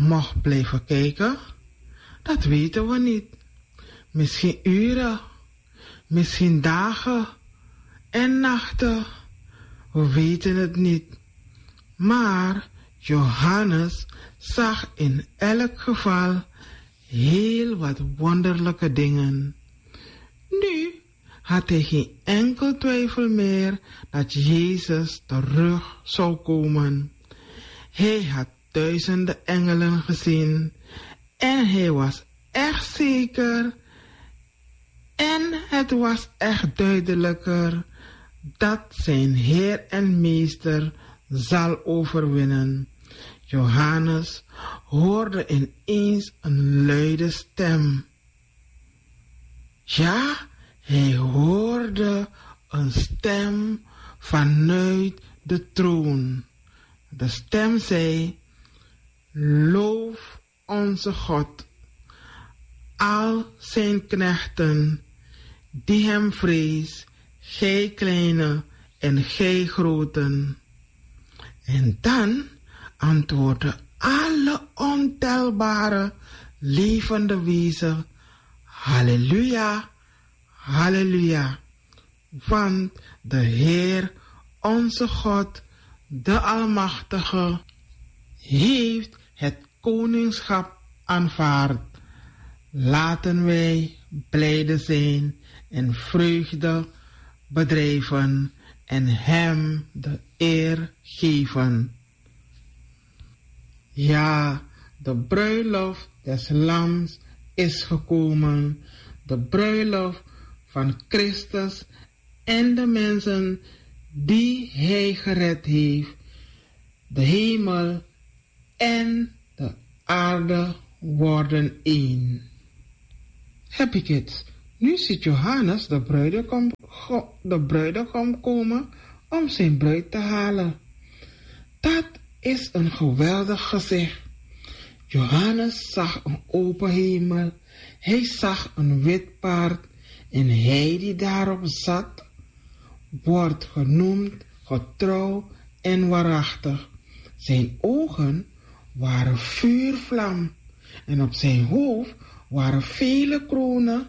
mocht blijven kijken, dat weten we niet. Misschien uren, misschien dagen en nachten. We weten het niet. Maar Johannes zag in elk geval heel wat wonderlijke dingen. Nu had hij geen enkel twijfel meer dat Jezus terug zou komen. Hij had duizenden engelen gezien en hij was echt zeker en het was echt duidelijker dat zijn Heer en Meester zal overwinnen. Johannes hoorde ineens een luide stem. Ja, hij hoorde een stem vanuit de troon. De stem zei: loof onze God, al zijn knechten die hem vrees, gij kleine en gij groten. En dan antwoordden alle ontelbare levende wezens: halleluja, halleluja. Want de Heer, onze God, de Almachtige, heeft het koningschap aanvaard. Laten wij blijde zijn en vreugde bedrijven en hem de eer geven. Ja, de bruiloft des lams is gekomen. De bruiloft van Christus en de mensen die hij gered heeft. De hemel en de aarde worden één. Happy kids, nu ziet Johannes de bruidegom komen om zijn bruid te halen. Dat is een geweldig gezicht. Johannes zag een open hemel. Hij zag een wit paard en hij die daarop zat, wordt genoemd getrouw en waarachtig. Zijn ogen waren vuurvlam en op zijn hoofd waren vele kronen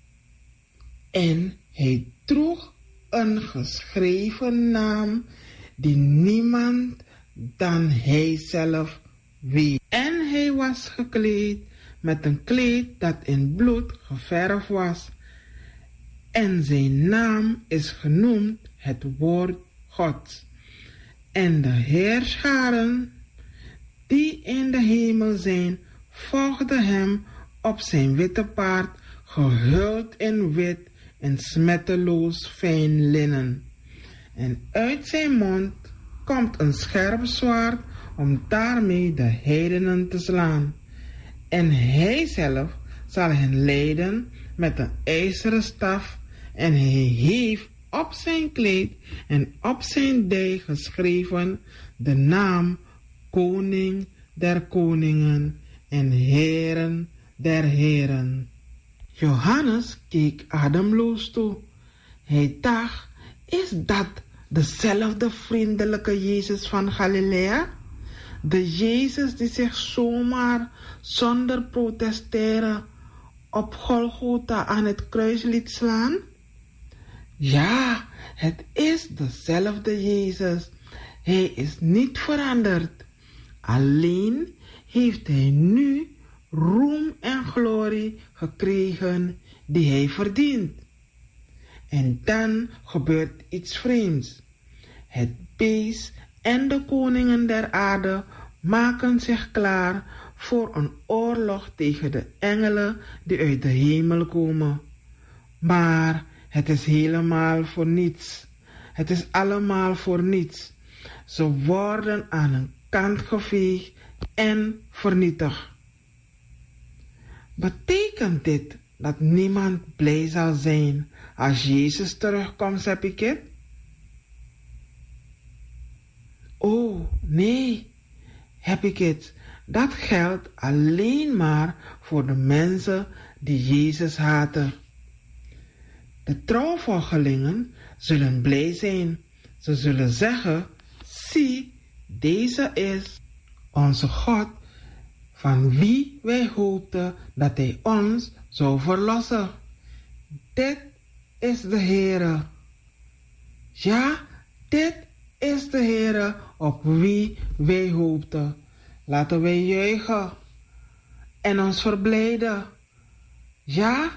en hij droeg een geschreven naam die niemand dan hij zelf weet. En hij was gekleed met een kleed dat in bloed geverfd was. En zijn naam is genoemd het woord Gods. En de heerscharen die in de hemel zijn, volgden hem op zijn witte paard, gehuld in wit en smetteloos fijn linnen. En uit zijn mond komt een scherp zwaard om daarmee de heidenen te slaan. En hij zelf zal hen leiden met een ijzeren staf, en hij heeft op zijn kleed en op zijn dij geschreven de naam Koning der Koningen en Heren der Heren. Johannes keek ademloos toe. Hij dacht, is dat dezelfde vriendelijke Jezus van Galilea? De Jezus die zich zomaar zonder protesteren op Golgotha aan het kruis liet slaan? Ja, het is dezelfde Jezus. Hij is niet veranderd. Alleen heeft hij nu roem en glorie gekregen die hij verdient. En dan gebeurt iets vreemds. Het beest en de koningen der aarde maken zich klaar voor een oorlog tegen de engelen die uit de hemel komen. Maar het is helemaal voor niets. Het is allemaal voor niets. Ze worden aan een kant geveegd en vernietigd. Betekent dit dat niemand blij zal zijn als Jezus terugkomt, Happy Kid? Oh, nee, Happy Kids, dat geldt alleen maar voor de mensen die Jezus haten. De trouwvolgelingen zullen blij zijn. Ze zullen zeggen, zie, deze is onze God van wie wij hoopten dat hij ons zou verlossen. Dit is de Heere. Ja, dit is de Heere op wie wij hoopten. Laten wij juichen en ons verblijden. Ja,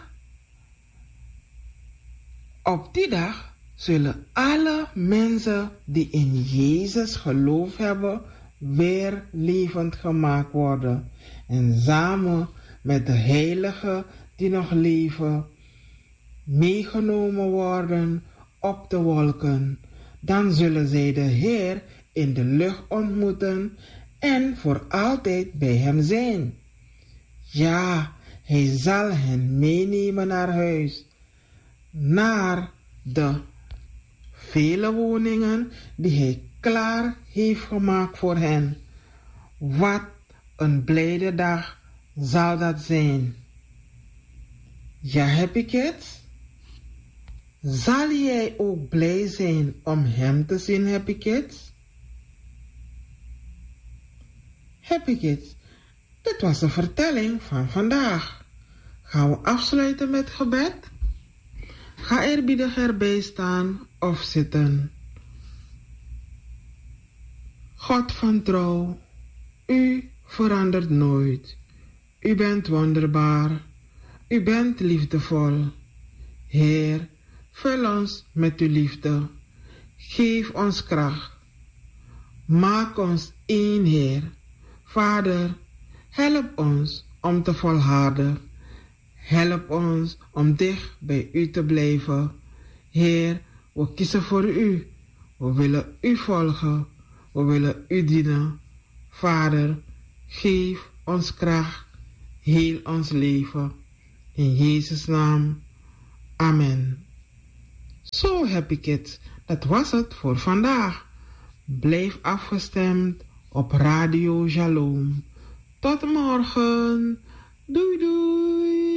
op die dag zullen alle mensen die in Jezus geloof hebben weer levend gemaakt worden. En samen met de heiligen die nog leven, meegenomen worden op de wolken. Dan zullen zij de Heer in de lucht ontmoeten en voor altijd bij hem zijn. Ja, hij zal hen meenemen naar huis, naar de vele woningen die hij klaar heeft gemaakt voor hen. Wat een blijde dag zal dat zijn. Ja, Happy Kids? Zal jij ook blij zijn om hem te zien, Happy Kids? Happy Kids, dit was de vertelling van vandaag. Gaan we afsluiten met gebed? Ga eerbiedig erbij staan of zitten. God van trouw, u verandert nooit. U bent wonderbaar. U bent liefdevol. Heer, vul ons met uw liefde. Geef ons kracht. Maak ons één, Heer. Vader, help ons om te volharden. Help ons om dicht bij u te blijven. Heer, we kiezen voor u. We willen u volgen. We willen u dienen. Vader, geef ons kracht. Heel ons leven. In Jezus' naam. Amen. Zo, Happy Kids, dat was het voor vandaag. Blijf afgestemd op Radio Shalom. Tot morgen. Doei doei.